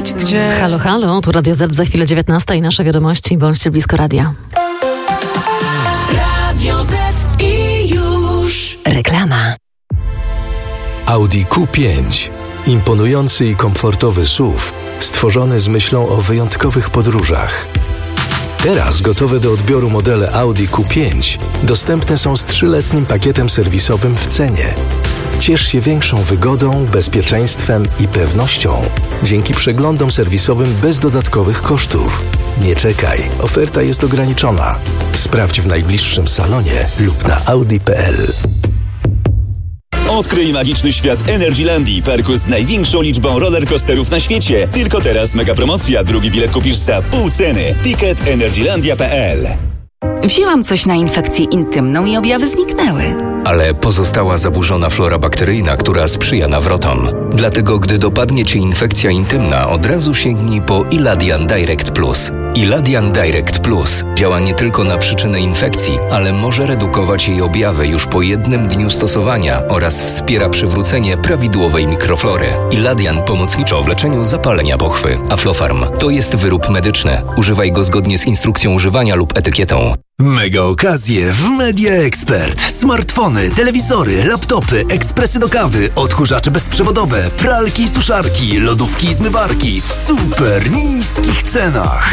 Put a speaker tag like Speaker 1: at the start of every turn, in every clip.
Speaker 1: być, gdzie...
Speaker 2: Halo, halo, tu Radio Z, za chwilę 19 i nasze wiadomości. Bądźcie blisko radia.
Speaker 1: Radio Z i już.
Speaker 2: Reklama.
Speaker 3: Audi Q5. Imponujący i komfortowy SUV, stworzony z myślą o wyjątkowych podróżach. Teraz gotowe do odbioru modele Audi Q5 dostępne są z 3-letnim pakietem serwisowym w cenie. Ciesz się większą wygodą, bezpieczeństwem i pewnością dzięki przeglądom serwisowym bez dodatkowych kosztów. Nie czekaj, oferta jest ograniczona. Sprawdź w najbliższym salonie lub na audi.pl.
Speaker 4: Odkryj magiczny świat Energylandii, parku z największą liczbą rollercoasterów na świecie. Tylko teraz mega promocja, drugi bilet kupisz za pół ceny. Ticket energylandia.pl.
Speaker 5: Wzięłam coś na infekcję intymną i objawy zniknęły.
Speaker 6: Ale pozostała zaburzona flora bakteryjna, która sprzyja nawrotom. Dlatego, gdy dopadnie Cię infekcja intymna, od razu sięgnij po Iladian Direct Plus. Iladian Direct Plus działa nie tylko na przyczynę infekcji, ale może redukować jej objawy już po 1 dniu stosowania oraz wspiera przywrócenie prawidłowej mikroflory. Iladian pomocniczo w leczeniu zapalenia pochwy. Aflofarm to jest wyrób medyczny. Używaj go zgodnie z instrukcją używania lub etykietą.
Speaker 7: Mega okazje w Media Expert. Smartfony, telewizory, laptopy, ekspresy do kawy, odkurzacze bezprzewodowe, pralki i suszarki, lodówki i zmywarki w super niskich cenach.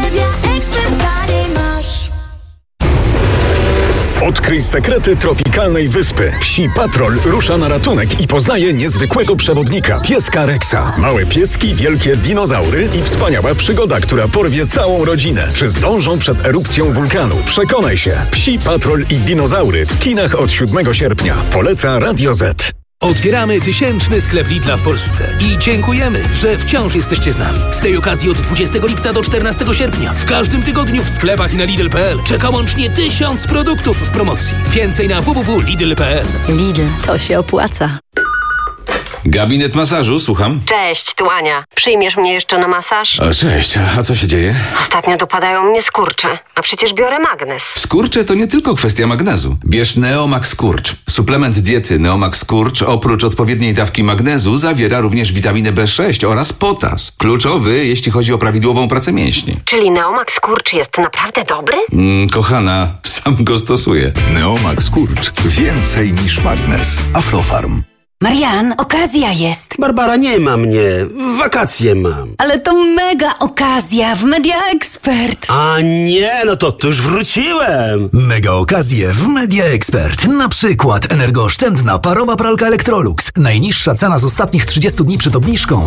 Speaker 8: Odkryj sekrety tropikalnej wyspy. Psi Patrol rusza na ratunek i poznaje niezwykłego przewodnika, pieska Rexa. Małe pieski, wielkie dinozaury i wspaniała przygoda, która porwie całą rodzinę. Czy zdążą przed erupcją wulkanu? Przekonaj się. Psi Patrol i dinozaury w kinach od 7 sierpnia. Poleca Radio Z.
Speaker 9: Otwieramy 1000 sklep Lidla w Polsce i dziękujemy, że wciąż jesteście z nami. Z tej okazji od 20 lipca do 14 sierpnia w każdym tygodniu w sklepach i na Lidl.pl czeka łącznie 1000 produktów w promocji. Więcej na www.lidl.pl.
Speaker 2: Lidl, to się opłaca.
Speaker 10: Gabinet masażu, słucham.
Speaker 11: Cześć, tu Ania. Przyjmiesz mnie jeszcze na masaż?
Speaker 10: O, cześć, a co się dzieje?
Speaker 11: Ostatnio dopadają mnie skurcze, a przecież biorę magnez.
Speaker 10: Skurcze to nie tylko kwestia magnezu. Bierz Neomax Skurcz. Suplement diety Neomax Skurcz oprócz odpowiedniej dawki magnezu zawiera również witaminę B6 oraz potas. Kluczowy, jeśli chodzi o prawidłową pracę mięśni.
Speaker 11: Czyli Neomax Skurcz jest naprawdę dobry?
Speaker 10: Kochana, sam go stosuję.
Speaker 12: Neomax Skurcz. Więcej niż magnez. Aflofarm.
Speaker 13: Marian, okazja jest.
Speaker 14: Barbara, nie ma mnie. Wakacje mam.
Speaker 13: Ale to mega okazja w Media Expert.
Speaker 14: A nie, no to już wróciłem.
Speaker 7: Mega okazje w Media Expert. Na przykład energooszczędna parowa pralka Electrolux. Najniższa cena z ostatnich 30 dni przed obniżką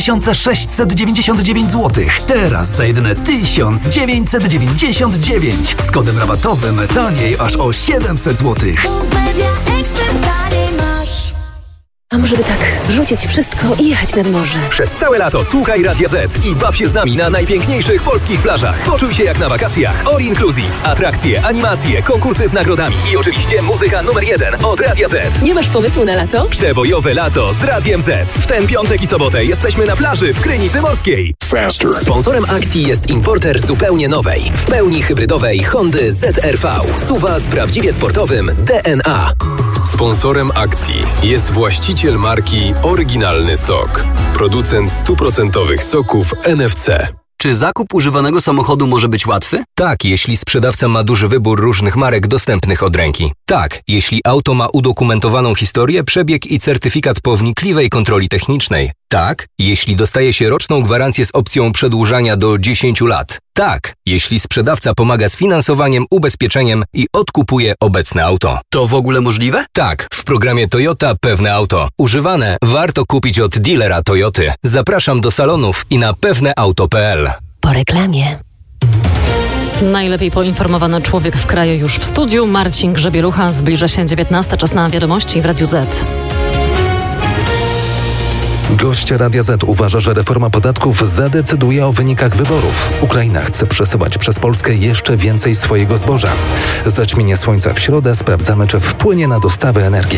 Speaker 7: 2699 zł. Teraz za jedyne 1999. Z kodem rabatowym taniej aż o 700 zł.
Speaker 15: A może by tak rzucić wszystko i jechać nad morze?
Speaker 16: Przez całe lato słuchaj Radia Z i baw się z nami na najpiękniejszych polskich plażach. Poczuj się jak na wakacjach. All inclusive. Atrakcje, animacje, konkursy z nagrodami i oczywiście muzyka numer 1 od Radia Z.
Speaker 15: Nie masz pomysłu na lato?
Speaker 16: Przebojowe lato z Radiem Z. W ten piątek i sobotę jesteśmy na plaży w Krynicy Morskiej.
Speaker 8: Faster.
Speaker 16: Sponsorem akcji jest importer zupełnie nowej, w pełni hybrydowej Hondy ZR-V. SUV-a z prawdziwie sportowym DNA.
Speaker 17: Sponsorem akcji jest właściciel marki Oryginalny Sok, producent 100% soków NFC.
Speaker 18: Czy zakup używanego samochodu może być łatwy?
Speaker 6: Tak, jeśli sprzedawca ma duży wybór różnych marek dostępnych od ręki. Tak, jeśli auto ma udokumentowaną historię, przebieg i certyfikat po wnikliwej kontroli technicznej. Tak, jeśli dostaje się roczną gwarancję z opcją przedłużania do 10 lat. Tak, jeśli sprzedawca pomaga z finansowaniem, ubezpieczeniem i odkupuje obecne auto.
Speaker 18: To w ogóle możliwe?
Speaker 6: Tak, w programie Toyota Pewne Auto. Używane warto kupić od dealera Toyoty. Zapraszam do salonów i na pewneauto.pl.
Speaker 2: Po reklamie. Najlepiej poinformowany człowiek w kraju już w studiu. Marcin Grzebielucha. Zbliża się 19. Czas na wiadomości w Radiu Z.
Speaker 3: Gość Radia Z uważa, że reforma podatków zadecyduje o wynikach wyborów. Ukraina chce przesyłać przez Polskę jeszcze więcej swojego zboża. Zaćmienie słońca w środę. Sprawdzamy, czy wpłynie na dostawy energii.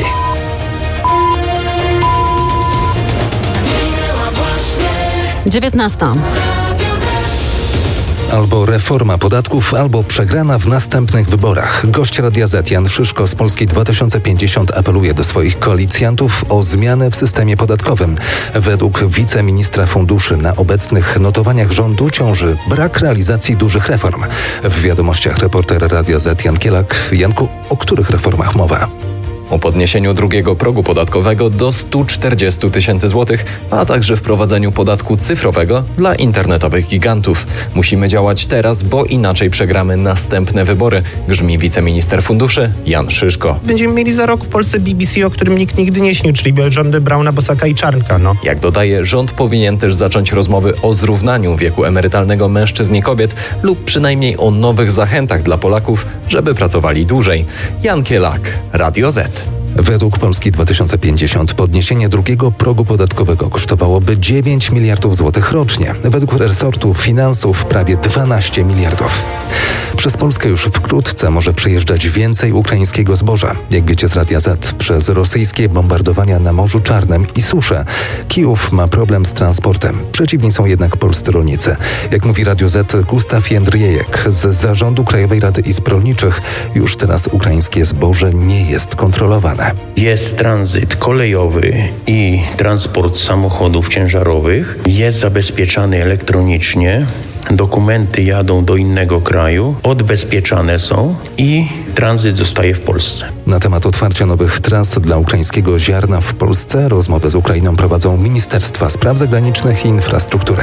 Speaker 2: Dziewiętnasta.
Speaker 19: Albo reforma podatków, albo przegrana w następnych wyborach. Gość Radia Z Jan Szyszko z Polski 2050 apeluje do swoich koalicjantów o zmianę w systemie podatkowym. Według wiceministra funduszy na obecnych notowaniach rządu ciąży brak realizacji dużych reform. W wiadomościach reporter Radia Z Jan Kielak. Janku, o których reformach mowa?
Speaker 20: O podniesieniu drugiego progu podatkowego do 140 000 złotych, a także wprowadzeniu podatku cyfrowego dla internetowych gigantów. Musimy działać teraz, bo inaczej przegramy następne wybory, grzmi wiceminister funduszy Jan Szyszko.
Speaker 21: Będziemy mieli za rok w Polsce BBC, o którym nikt nigdy nie śnił, czyli rządy Brauna, Bosaka i Czarnka.
Speaker 20: Jak dodaje, rząd powinien też zacząć rozmowy o zrównaniu wieku emerytalnego mężczyzn i kobiet lub przynajmniej o nowych zachętach dla Polaków, żeby pracowali dłużej. Jan Kielak, Radio Z.
Speaker 19: Według Polski 2050 podniesienie drugiego progu podatkowego kosztowałoby 9 miliardów złotych rocznie. Według resortu finansów prawie 12 miliardów. Przez Polskę już wkrótce może przejeżdżać więcej ukraińskiego zboża. Jak wiecie z Radia Z, przez rosyjskie bombardowania na Morzu Czarnym i suszę Kijów ma problem z transportem. Przeciwni są jednak polscy rolnicy. Jak mówi Radio Z Gustaw Jędrzejek z Zarządu Krajowej Rady Izb Rolniczych, już teraz ukraińskie zboże nie jest kontrolowane.
Speaker 22: Jest tranzyt kolejowy i transport samochodów ciężarowych. Jest zabezpieczany elektronicznie. Dokumenty jadą do innego kraju, odbezpieczane są i tranzyt zostaje w Polsce.
Speaker 19: Na temat otwarcia nowych tras dla ukraińskiego ziarna w Polsce rozmowy z Ukrainą prowadzą Ministerstwa Spraw Zagranicznych i Infrastruktury.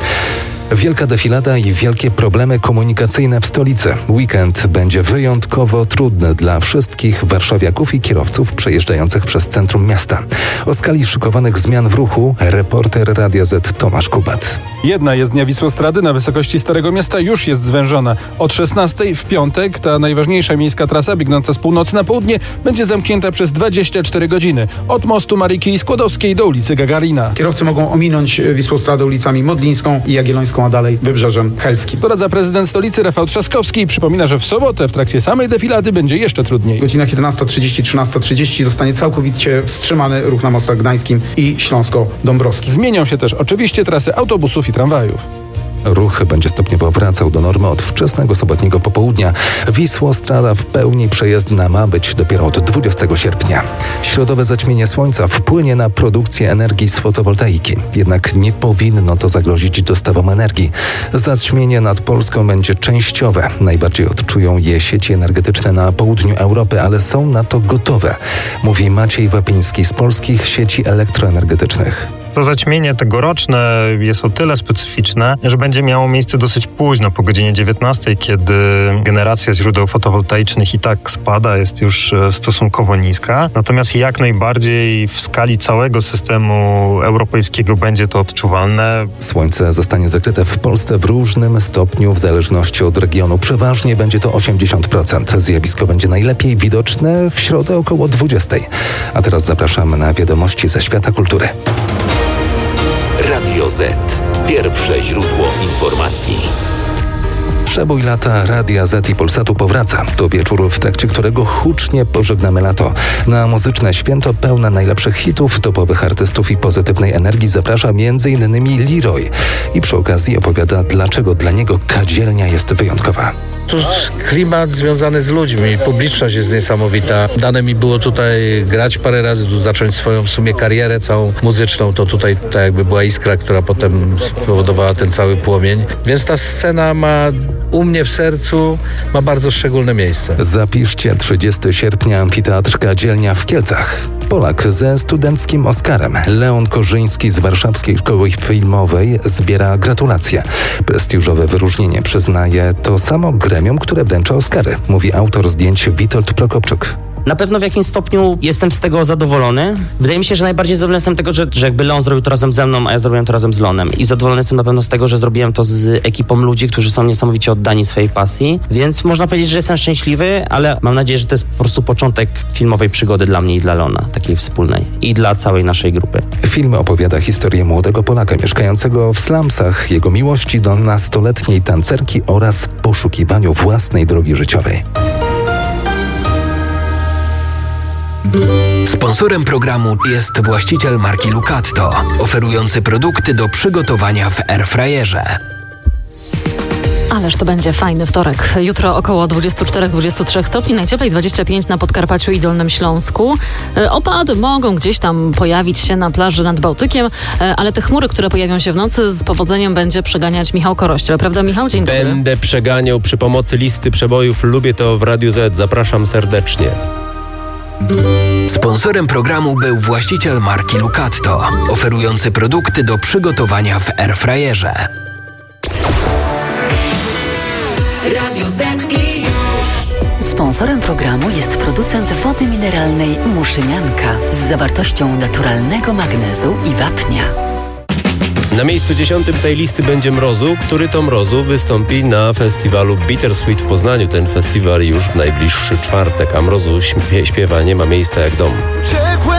Speaker 19: Wielka defilada i wielkie problemy komunikacyjne w stolicy. Weekend będzie wyjątkowo trudny dla wszystkich warszawiaków i kierowców przejeżdżających przez centrum miasta. O skali szykowanych zmian w ruchu reporter Radia Z Tomasz Kubat.
Speaker 23: Jedna jezdnia Wisłostrady na wysokości Starego Miasta już jest zwężona. Od 16 w piątek ta najważniejsza miejska trasa biegnąca z północy na południe będzie zamknięta przez 24 godziny. Od mostu Maryki Skłodowskiej do ulicy Gagarina.
Speaker 24: Kierowcy mogą ominąć Wisłostradę ulicami Modlińską i Jagiellońską, a dalej Wybrzeżem Helskim.
Speaker 23: Doradza prezydent stolicy Rafał Trzaskowski i przypomina, że w sobotę w trakcie samej defilady będzie jeszcze trudniej.
Speaker 24: W godzinach 11:30, 13:30 zostanie całkowicie wstrzymany ruch na mostach Gdańskim i Śląsko-Dąbrowskim.
Speaker 23: Zmienią się też oczywiście trasy autobusów i tramwajów.
Speaker 19: Ruch będzie stopniowo wracał do normy od wczesnego sobotniego popołudnia. Wisłostrada w pełni przejezdna ma być dopiero od 20 sierpnia. Środowe zaćmienie słońca wpłynie na produkcję energii z fotowoltaiki. Jednak nie powinno to zagrozić dostawom energii. Zaćmienie nad Polską będzie częściowe. Najbardziej odczują je sieci energetyczne na południu Europy, ale są na to gotowe, mówi Maciej Wapiński z Polskich Sieci Elektroenergetycznych.
Speaker 25: To zaćmienie tegoroczne jest o tyle specyficzne, że będzie miało miejsce dosyć późno, po godzinie 19, kiedy generacja źródeł fotowoltaicznych i tak spada, jest już stosunkowo niska. Natomiast jak najbardziej w skali całego systemu europejskiego będzie to odczuwalne.
Speaker 19: Słońce zostanie zakryte w Polsce w różnym stopniu w zależności od regionu. Przeważnie będzie to 80%. Zjawisko będzie najlepiej widoczne w środę około 20. A teraz zapraszamy na wiadomości ze świata kultury.
Speaker 26: Radio Z. Pierwsze źródło informacji.
Speaker 19: Przebój lata Radia Z i Polsatu powraca. To wieczór, w trakcie którego hucznie pożegnamy lato. Na muzyczne święto pełne najlepszych hitów, topowych artystów i pozytywnej energii zaprasza m.in. Leroy. I przy okazji opowiada, dlaczego dla niego kadzielnia jest wyjątkowa.
Speaker 27: To klimat związany z ludźmi, publiczność jest niesamowita. Dane mi było tutaj grać parę razy, zacząć swoją w sumie karierę całą muzyczną. To tutaj tak jakby była iskra, która potem spowodowała ten cały płomień. Więc ta scena ma u mnie w sercu ma bardzo szczególne miejsce.
Speaker 19: Zapiszcie 30 sierpnia Amfiteatr Kadzielnia w Kielcach. Polak ze studenckim Oscarem, Leon Korzyński z Warszawskiej Szkoły Filmowej zbiera gratulacje. Prestiżowe wyróżnienie przyznaje to samo gremium, które wręcza Oscary, mówi autor zdjęć Witold Prokopczuk.
Speaker 28: Na pewno w jakimś stopniu jestem z tego zadowolony. Wydaje mi się, że najbardziej zadowolony jestem z tego, że jakby Leon zrobił to razem ze mną, a ja zrobiłem to razem z Leonem. I zadowolony jestem na pewno z tego, że zrobiłem to z ekipą ludzi, którzy są niesamowicie oddani swojej pasji. Więc można powiedzieć, że jestem szczęśliwy, ale mam nadzieję, że to jest po prostu początek filmowej przygody dla mnie i dla Leona, takiej wspólnej. I dla całej naszej grupy.
Speaker 19: Film opowiada historię młodego Polaka mieszkającego w slumsach, jego miłości do nastoletniej tancerki oraz poszukiwaniu własnej drogi życiowej.
Speaker 6: Sponsorem programu jest właściciel marki Lucatto, oferujący produkty do przygotowania w airfryerze.
Speaker 2: Ależ to będzie fajny wtorek. Jutro około 24-23 stopni, najcieplej 25 na Podkarpaciu i Dolnym Śląsku. Opady mogą gdzieś tam pojawić się na plaży nad Bałtykiem, ale te chmury, które pojawią się w nocy, z powodzeniem będzie przeganiać Michał Korościel. Prawda, Michał? Dzień dobry.
Speaker 1: Będę przeganiał przy pomocy listy przebojów. Lubię to w Radiu Z. Zapraszam serdecznie.
Speaker 6: Sponsorem programu był właściciel marki Lucatto, oferujący produkty do przygotowania w airfryerze.
Speaker 4: Radio Z i już. Sponsorem programu jest producent wody mineralnej Muszynianka z zawartością naturalnego magnezu i wapnia.
Speaker 1: Na miejscu 10 tej listy będzie Mrozu, który to Mrozu wystąpi na festiwalu Bittersweet w Poznaniu. Ten festiwal już w najbliższy czwartek, a Mrozu śpiewanie ma miejsca jak dom.